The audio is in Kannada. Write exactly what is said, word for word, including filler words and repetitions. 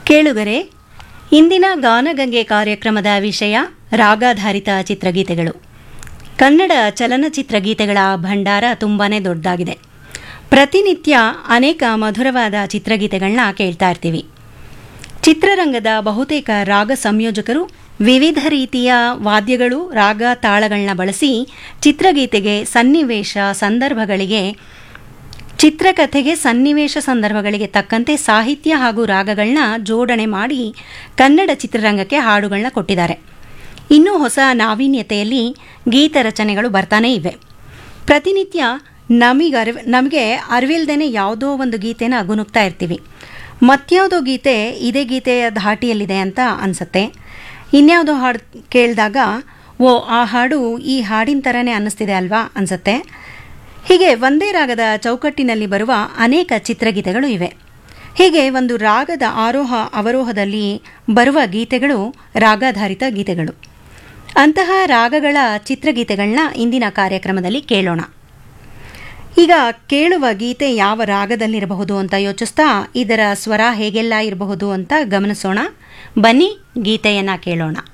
ಕೇಳುಗರೆ, ಇಂದಿನ ಗಾನಗಂಗೆ ಕಾರ್ಯಕ್ರಮದ ವಿಷಯ ರಾಗಾಧಾರಿತ ಚಿತ್ರಗೀತೆಗಳು. ಕನ್ನಡ ಚಲನಚಿತ್ರ ಗೀತೆಗಳ ಭಂಡಾರ ತುಂಬಾ ದೊಡ್ಡದಾಗಿದೆ. ಪ್ರತಿನಿತ್ಯ ಅನೇಕ ಮಧುರವಾದ ಚಿತ್ರಗೀತೆಗಳನ್ನ ಕೇಳ್ತಾ ಇರ್ತೀವಿ. ಚಿತ್ರರಂಗದ ಬಹುತೇಕ ರಾಗ ಸಂಯೋಜಕರು ವಿವಿಧ ರೀತಿಯ ವಾದ್ಯಗಳು, ರಾಗ, ತಾಳಗಳನ್ನ ಬಳಸಿ ಚಿತ್ರಗೀತೆಗೆ ಸನ್ನಿವೇಶ ಸಂದರ್ಭಗಳಿಗೆ ಚಿತ್ರಕಥೆಗೆ ಸನ್ನಿವೇಶ ಸಂದರ್ಭಗಳಿಗೆ ತಕ್ಕಂತೆ ಸಾಹಿತ್ಯ ಹಾಗೂ ರಾಗಗಳನ್ನ ಜೋಡಣೆ ಮಾಡಿ ಕನ್ನಡ ಚಿತ್ರರಂಗಕ್ಕೆ ಹಾಡುಗಳನ್ನ ಕೊಟ್ಟಿದ್ದಾರೆ. ಇನ್ನೂ ಹೊಸ ನಾವೀನ್ಯತೆಯಲ್ಲಿ ಗೀತ ರಚನೆಗಳು ಬರ್ತಾನೇ ಇವೆ. ಪ್ರತಿನಿತ್ಯ ನಮಗೆ ಅರಿವ್ ನಮಗೆ ಅರಿವಿಲ್ದೇ ಯಾವುದೋ ಒಂದು ಗೀತೆನ ಗುನುಗ್ತಾ ಇರ್ತೀವಿ. ಮತ್ಯಾವುದೋ ಗೀತೆ ಇದೇ ಗೀತೆಯ ಧಾಟಿಯಲ್ಲಿದೆ ಅಂತ ಅನಿಸುತ್ತೆ. ಇನ್ಯಾವುದೋ ಹಾಡು ಕೇಳಿದಾಗ ಓ ಆ ಹಾಡು ಈ ಹಾಡಿನ ಥರನೇ ಅನ್ನಿಸ್ತಿದೆ ಅಲ್ವಾ ಅನಿಸುತ್ತೆ. ಹೀಗೆ ಒಂದೇ ರಾಗದ ಚೌಕಟ್ಟಿನಲ್ಲಿ ಬರುವ ಅನೇಕ ಚಿತ್ರಗೀತೆಗಳು ಇವೆ. ಹೀಗೆ ಒಂದು ರಾಗದ ಆರೋಹ ಅವರೋಹದಲ್ಲಿ ಬರುವ ಗೀತೆಗಳು ರಾಗಾಧಾರಿತ ಗೀತೆಗಳು. ಅಂತಹ ರಾಗಗಳ ಚಿತ್ರಗೀತೆಗಳನ್ನ ಇಂದಿನ ಕಾರ್ಯಕ್ರಮದಲ್ಲಿ ಕೇಳೋಣ. ಈಗ ಕೇಳುವ ಗೀತೆ ಯಾವ ರಾಗದಲ್ಲಿರಬಹುದು ಅಂತ ಯೋಚಿಸ್ತಾ ಇದರ ಸ್ವರ ಹೇಗೆಲ್ಲ ಇರಬಹುದು ಅಂತ ಗಮನಿಸೋಣ. ಬನ್ನಿ, ಗೀತೆಯನ್ನು ಕೇಳೋಣ.